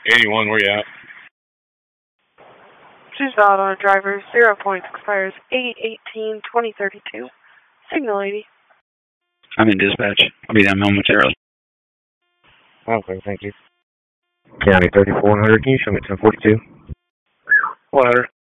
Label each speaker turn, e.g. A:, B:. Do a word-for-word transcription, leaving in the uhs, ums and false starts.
A: eighty-one, where you at?
B: She's valid on a driver. Zero points expires eight eighteen twenty thirty-two. Signal eighty.
C: I'm in dispatch. I'll be down momentarily.
D: Okay, thank you. County thirty-four hundred, can you show me ten forty-two?
A: one hundred.